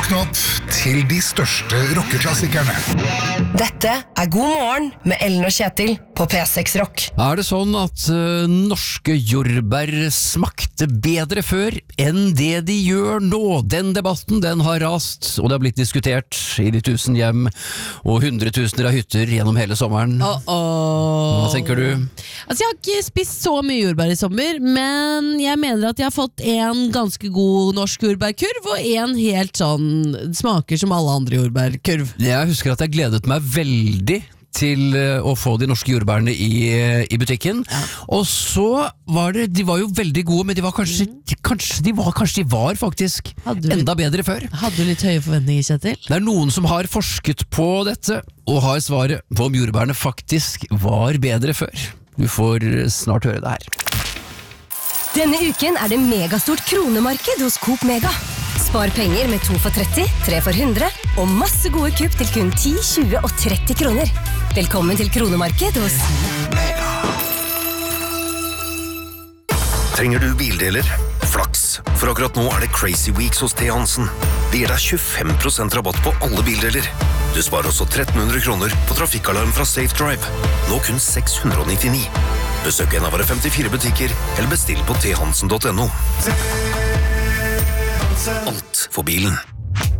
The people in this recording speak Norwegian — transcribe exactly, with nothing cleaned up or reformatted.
Våkne opp til de største rockeklassikerne. Dette er God morgen med Ellen og Kjetil på P seks Rock. Er det sånn at uh, norske jordbær smakte bedre før enn det de gjør nå? Den debatten den har rast, og det har blitt diskutert i de tusen hjem og hundretusener av hytter gjennom hele sommeren. Oh, oh. Hva tenker du? Altså, jeg har ikke spist så mye jordbær i sommer, men jeg mener at jeg har fått en ganske god norsk jordbærkurv, og en helt sånn smaker som alle andre jordbærkurv. Jeg husker at jeg gledet meg veldig til å få de norske jordbærene i, i butikken, ja. Og så var det, de var jo veldig gode, men de var kanskje, mm. de, kanskje, de var, kanskje de var faktisk enda bedre før. Hadde du litt høye forventninger, Kjetil? Det er noen som har forsket på dette, og har svaret på om jordbærene faktisk var bedre før. Du får snart høre det her. Denne uken er det megastort kronemarked hos Coop Mega. Spar penger med to for tretti, tre for hundre, og masse gode kupp til kun ti, tjue og tretti kroner. Velkommen til kronemarked hos Mega. Trenger du bildeler? Flaks, for akkurat nå er det Crazy Weeks hos T. Hansen. Det gir deg tjuefem prosent rabatt på alle bildeler. Du sparer også tretten hundre kroner på trafikkalarm fra Safe Drive. Nå kun seks hundre nittini. Besøk en av våre femtifire butikker, eller bestill på t hansen punktum no. Alt for bilen.